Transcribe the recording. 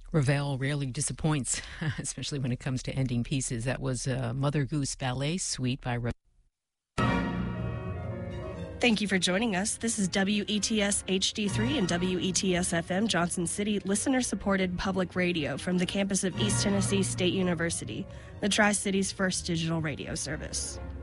Ravel rarely disappoints, especially when it comes to ending pieces. That was Mother Goose Ballet Suite by Ravel. Thank you for joining us. This is WETS HD3 and WETS FM Johnson City, listener-supported public radio from the campus of East Tennessee State University, the Tri-City's first digital radio service.